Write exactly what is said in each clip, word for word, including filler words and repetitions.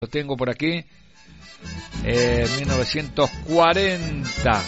Lo tengo por aquí. Eh, mil novecientos cuarenta.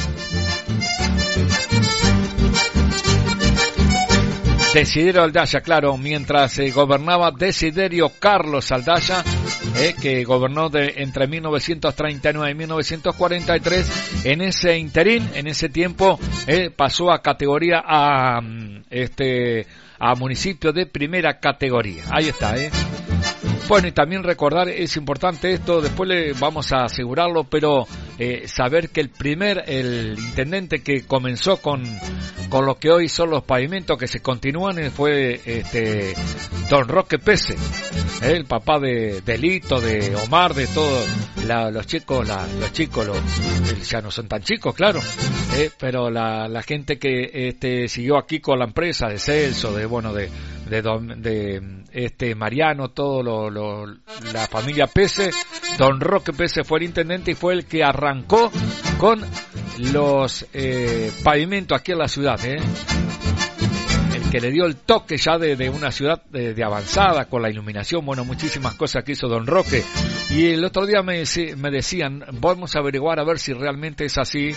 Desiderio Aldaya, claro, mientras eh, gobernaba Desiderio Carlos Aldaya, eh, que gobernó de, entre mil novecientos treinta y nueve y mil novecientos cuarenta y tres, en ese interín, en ese tiempo, eh, pasó a categoría, a este, a municipio de primera categoría. Ahí está, eh. Bueno, y también recordar, es importante esto, después le vamos a asegurarlo, pero eh, saber que el primer, el intendente que comenzó con, con lo que hoy son los pavimentos que se continúan fue este don Roque Pese, eh, el papá de, de Lito, de Omar, de todos la, los chicos, la, los chicos, los, ya no son tan chicos, claro, eh, pero la, la gente que este siguió aquí con la empresa de Celso, de bueno, de de, don, de este Mariano, todo lo, lo, la familia Pese. Don Roque Pese fue el intendente y fue el que arrancó con los eh, pavimentos aquí en la ciudad, ¿eh? El que le dio el toque ya de, de una ciudad de, de avanzada con la iluminación, bueno, muchísimas cosas que hizo don Roque. Y el otro día me, me decían, vamos a averiguar a ver si realmente es así.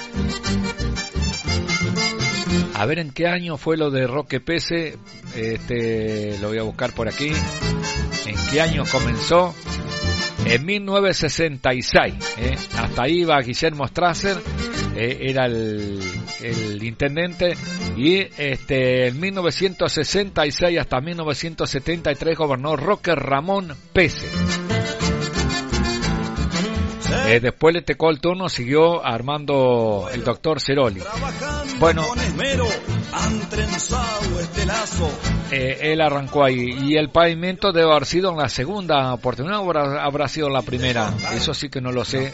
A ver en qué año fue lo de Roque Pese, este, lo voy a buscar por aquí. ¿En qué año comenzó? En mil novecientos sesenta y seis, ¿eh? Hasta ahí iba Guillermo Strasser, eh, era el, el intendente, y este, en mil novecientos sesenta y seis hasta mil novecientos setenta y tres gobernó Roque Ramón Pese. Eh, después le tocó el turno, siguió Armando el doctor Ceroli. Bueno, eh, él arrancó ahí. Y el pavimento debe haber sido en la segunda oportunidad o habrá, habrá sido la primera. Eso sí que no lo sé.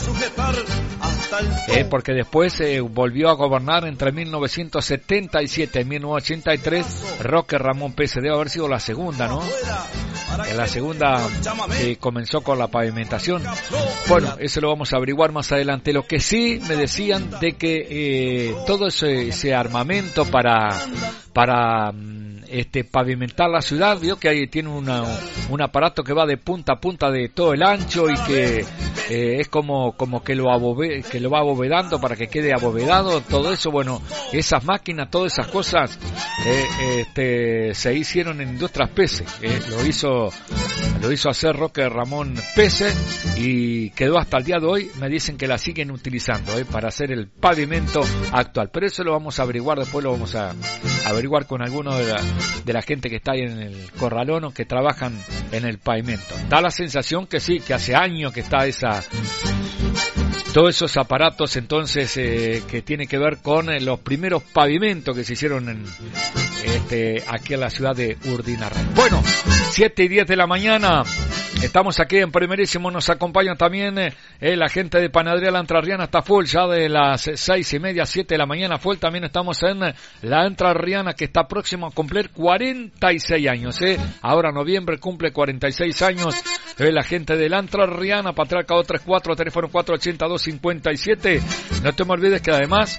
Eh, porque después eh, volvió a gobernar entre mil novecientos setenta y siete y mil novecientos ochenta y tres. Roque Ramón Pese debe haber sido la segunda, ¿no? En la segunda eh, comenzó con la pavimentación. Bueno, eso lo vamos a averiguar más adelante. Lo que sí me decían de que eh, todo ese, ese armamento para para este pavimentar la ciudad, vio que ahí tiene una, un aparato que va de punta a punta de todo el ancho y que eh, es como como que lo above, que lo va abovedando para que quede abovedado, todo eso. Bueno, esas máquinas, todas esas cosas eh, este se hicieron en Industrias Pese, eh, lo hizo lo hizo hacer Roque Ramón Pese y quedó hasta el día de hoy. Me dicen que la siguen utilizando eh, para hacer el pavimento actual, pero eso lo vamos a averiguar, después lo vamos a averiguar con alguno de la, de la gente que está ahí en el corralón o que trabajan en el pavimento. Da la sensación que sí, que hace años que está esa todos esos aparatos entonces eh, que tiene que ver con eh, los primeros pavimentos que se hicieron en, este, aquí en la ciudad de Urdinarra. Bueno, siete y diez de la mañana, estamos aquí en Primerísimo, nos acompaña también eh, la gente de Panadería La Entrerriana, está full ya de las seis y media, siete de la mañana, full. También estamos en La Entrerriana, que está próximo a cumplir cuarenta y seis años, eh. Ahora en noviembre cumple cuarenta y seis años, eh, la gente de La Entrerriana, Patriarca dos treinta y cuatro, teléfono cuatro ochenta y dos cincuenta y siete. No te me olvides que además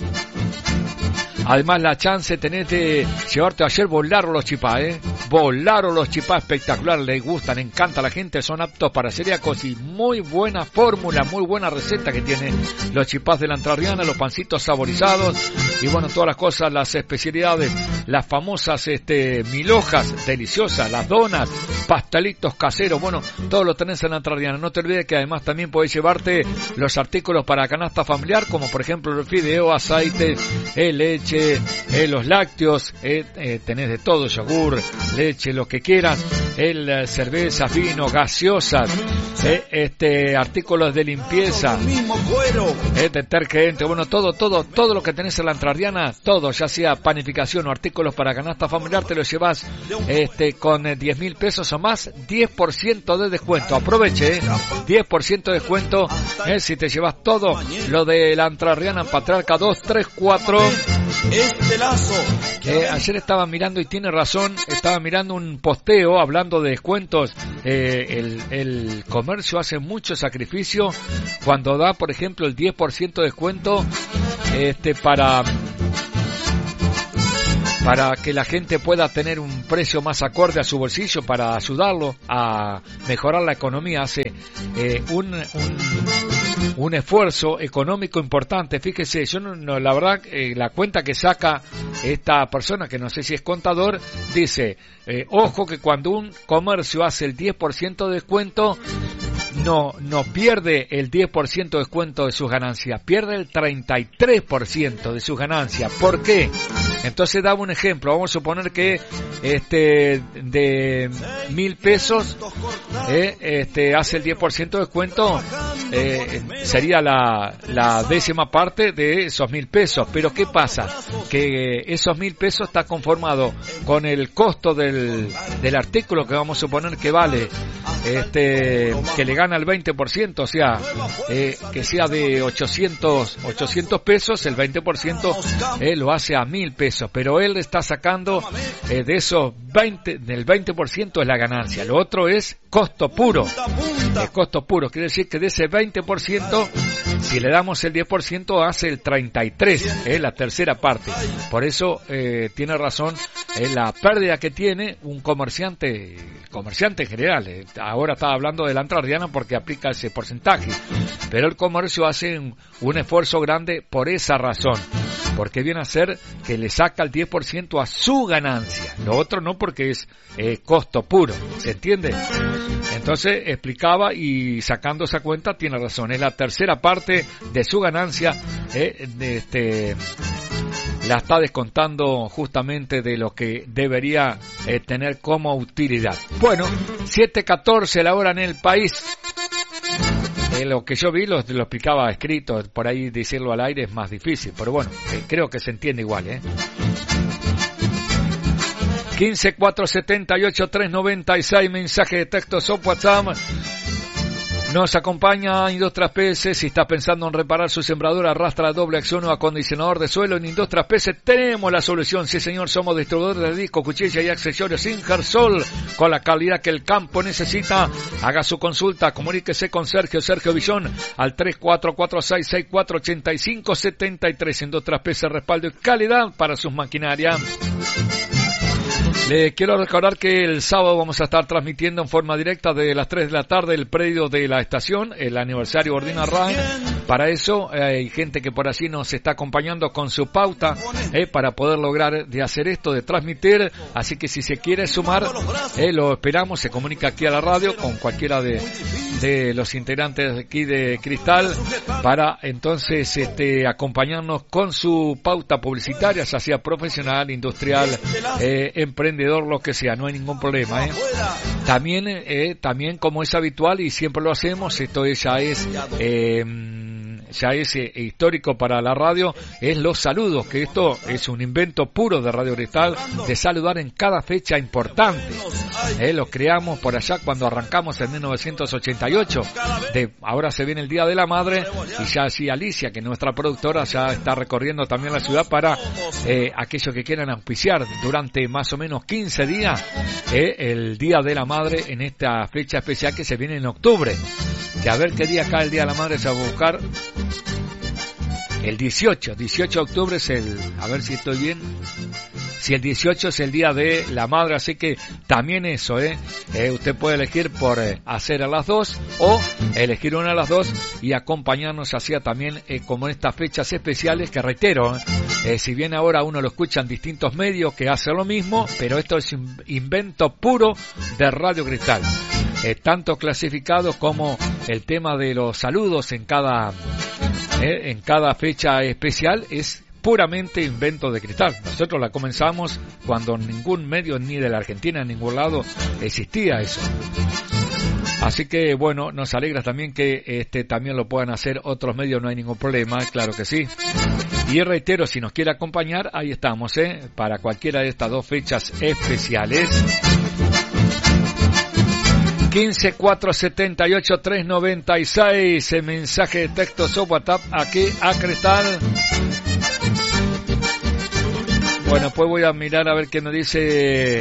Además la chance tenés de llevarte. Ayer volaron los chipás, eh. Volaron los chipás, espectacular, les gustan, encanta a la gente, son aptos para celíacos y muy buena fórmula, muy buena receta que tiene los chipás de La Entrerriana, los pancitos saborizados y bueno, todas las cosas, las especialidades, las famosas este mil hojas deliciosas, las donas, pastelitos caseros, bueno, todo lo tenés en La Entrerriana. No te olvides que además también podés llevarte los artículos para canasta familiar, como por ejemplo el fideo, aceite, eh, leche, eh, los lácteos, eh, eh, tenés de todo, yogur, leche, lo que quieras, el eh, cerveza, vino, gaseosas, eh, este artículos de limpieza, eh, detergente, bueno, todo, todo, todo lo que tenés en La Entrerriana, todo, ya sea panificación o artículos para canasta familiar, te los llevas este con eh, diez mil pesos o más, diez por ciento de descuento. Aproveche, eh, diez por ciento de descuento eh, si te llevas todo lo de La Entrerriana en Patriarca dos treinta y cuatro. Este lazo. Eh, ayer estaba mirando y tiene razón, estaba mirando un posteo hablando de descuentos. Eh, el, el comercio hace mucho sacrificio cuando da, por ejemplo, el diez por ciento de descuento este para para que la gente pueda tener un precio más acorde a su bolsillo, para ayudarlo a mejorar la economía. Hace eh, un, un, un esfuerzo económico importante. Fíjese, yo no, no la verdad, eh, la cuenta que saca esta persona, que no sé si es contador, dice, eh, ojo que cuando un comercio hace el diez por ciento de descuento, no, no pierde el diez por ciento de descuento de sus ganancias, pierde el treinta y tres por ciento de sus ganancias. ¿Por qué? Entonces daba un ejemplo, vamos a suponer que este de mil pesos eh, este hace el diez por ciento de descuento, eh, sería la, la décima parte de esos mil pesos. Pero ¿qué pasa? Que esos mil pesos está conformado con el costo del, del artículo, que vamos a suponer que vale, este que le gana el veinte por ciento, o sea, eh, que sea de ochocientos pesos, el veinte por ciento eh, lo hace a mil pesos, pero él está sacando eh, de esos veinte, del veinte por ciento es la ganancia, lo otro es costo puro, es costo puro, quiere decir que de ese veinte por ciento, si le damos el diez por ciento hace el treinta y tres por ciento, eh, la tercera parte. Por eso eh, tiene razón, eh, la pérdida que tiene un comerciante, comerciante en general, eh, ahora estaba hablando de la entrerriana porque aplica ese porcentaje, pero el comercio hace un, un esfuerzo grande por esa razón, porque viene a ser que le saca el diez por ciento a su ganancia, lo otro no, porque es eh, costo puro, ¿se entiende? Entonces explicaba, y sacando esa cuenta tiene razón, es la tercera parte de su ganancia, eh, de este la está descontando justamente de lo que debería eh, tener como utilidad. Bueno, siete catorce la hora en el país. Eh, lo que yo vi lo, lo explicaba escrito, por ahí decirlo al aire es más difícil, pero bueno, eh, creo que se entiende igual, ¿eh? quince cuatrocientos setenta y ocho trescientos noventa y seis, mensaje de texto o WhatsApp. Nos acompaña Industrias P S. Si estás pensando en reparar su sembradora, arrastra, doble acción o acondicionador de suelo, en Industrias P S tenemos la solución. Sí, señor, somos distribuidores de disco, cuchilla y accesorios Ingersol, con la calidad que el campo necesita. Haga su consulta, comuníquese con Sergio, Sergio Villón, al tres cuatro cuatro seis seis cuatro ocho cinco siete tres. Industrias P S, respaldo y calidad para sus maquinarias. Le quiero recordar que el sábado vamos a estar transmitiendo en forma directa de las tres de la tarde el predio de la estación, el aniversario Ordina Rain. Para eso eh, hay gente que por allí nos está acompañando con su pauta eh, para poder lograr de hacer esto, de transmitir. Así que si se quiere sumar, eh, lo esperamos, se comunica aquí a la radio con cualquiera de, de los integrantes aquí de Cristal para entonces este acompañarnos con su pauta publicitaria, ya sea profesional, industrial, eh, emprendedor, lo que sea, no hay ningún problema, ¿eh? También, eh, también como es habitual y siempre lo hacemos, esto ya es eh, ya es eh, histórico para la radio, es los saludos, que esto es un invento puro de Radio Cristal, de saludar en cada fecha importante. Eh, lo creamos por allá cuando arrancamos en mil novecientos ochenta y ocho, de, ahora se viene el Día de la Madre, y ya así Alicia, que nuestra productora, ya está recorriendo también la ciudad para eh, aquellos que quieran auspiciar durante más o menos quince días eh, el Día de la Madre en esta fecha especial que se viene en octubre, que a ver qué día cae el Día de la Madre, se va a buscar el dieciocho, dieciocho de octubre es el, a ver si estoy bien, si el dieciocho es el Día de la Madre, así que también eso, eh, eh usted puede elegir por eh, hacer a las dos o elegir una a las dos y acompañarnos hacia también eh, como estas fechas especiales que reitero, eh, eh, si bien ahora uno lo escucha en distintos medios que hacen lo mismo, pero esto es un invento puro de Radio Cristal, eh, tanto clasificado como el tema de los saludos en cada eh, en cada fecha especial es puramente invento de Cristal. Nosotros la comenzamos cuando en ningún medio, ni de la Argentina, en ningún lado, existía eso. Así que, bueno, nos alegra también que este también lo puedan hacer otros medios, no hay ningún problema, claro que sí. Y reitero, si nos quiere acompañar, ahí estamos, ¿eh? Para cualquiera de estas dos fechas especiales. quince cuatrocientos setenta y ocho trescientos noventa y seis, el mensaje de texto o WhatsApp aquí a Cristal. Bueno, pues voy a mirar a ver qué me dice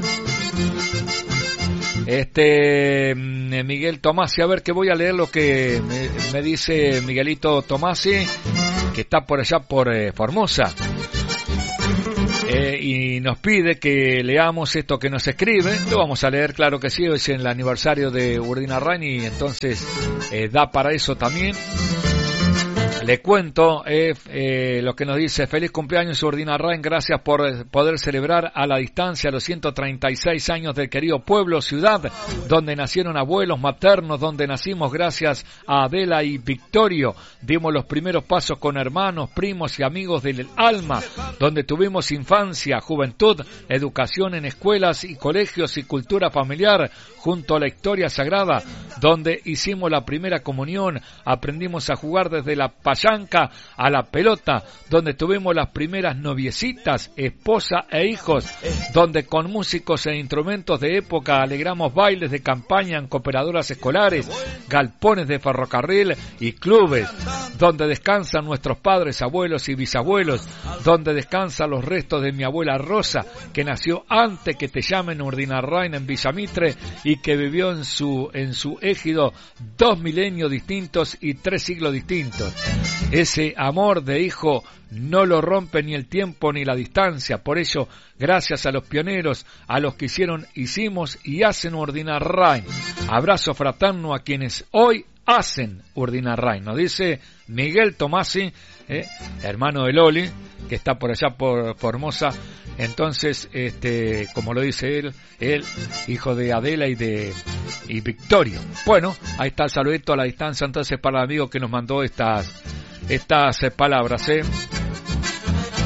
este Miguel Tomasi, a ver que voy a leer lo que me, me dice Miguelito Tomasi, que está por allá por eh, Formosa. Eh, y y nos pide que leamos esto que nos escribe. Lo vamos a leer, claro que sí, hoy es el aniversario de Urdinarrain y entonces eh, da para eso también. Le cuento eh, eh, lo que nos dice: feliz cumpleaños Urdinarrain, gracias por poder celebrar a la distancia los ciento treinta y seis años del querido pueblo, ciudad, donde nacieron abuelos maternos, donde nacimos gracias a Adela y Victorio, dimos los primeros pasos con hermanos, primos y amigos del alma, donde tuvimos infancia, juventud, educación en escuelas y colegios y cultura familiar, junto a la historia sagrada, donde hicimos la primera comunión, aprendimos a jugar desde la payanca a la pelota, donde tuvimos las primeras noviecitas, esposa e hijos, donde con músicos e instrumentos de época alegramos bailes de campaña en cooperadoras escolares, galpones de ferrocarril y clubes, donde descansan nuestros padres, abuelos y bisabuelos, donde descansan los restos de mi abuela Rosa, que nació antes que te llamen Urdinarrain en Villamitre y que vivió en su en su égido dos milenios distintos y tres siglos distintos. Ese amor de hijo no lo rompe ni el tiempo ni la distancia. Por ello, gracias a los pioneros, a los que hicieron, hicimos y hacen Urdinarrain. Abrazo fraterno a quienes hoy hacen Urdinarrain. Nos dice Miguel Tomasi, eh, hermano de Loli, que está por allá por Formosa. Entonces, este, como lo dice él, él, hijo de Adela y de y Victorio. Bueno, ahí está el saludito a la distancia entonces para el amigo que nos mandó estas estas eh, palabras, eh.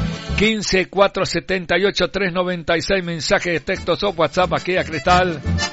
quince, cuatrocientos setenta y ocho, trescientos noventa y seis mensajes de textos o WhatsApp aquí a Cristal.